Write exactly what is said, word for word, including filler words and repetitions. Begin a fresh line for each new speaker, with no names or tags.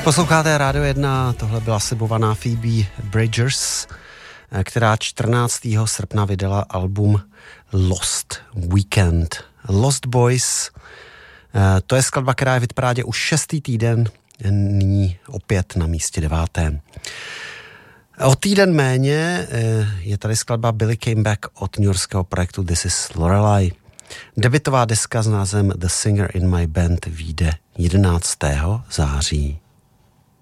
Posloucháte Rádio jedna, tohle byla slibovaná Phoebe Bridgers, která čtrnáctého srpna vydala album Lost Weekend. Lost Boys, to je skladba, která je v hitparádě už šestý týden, nyní opět na místě devátém. O týden méně je tady skladba Billy Came Back od newyorského projektu This Is Lorelei. Debutová deska s názvem The Singer in My Band vyjde jedenáctého září.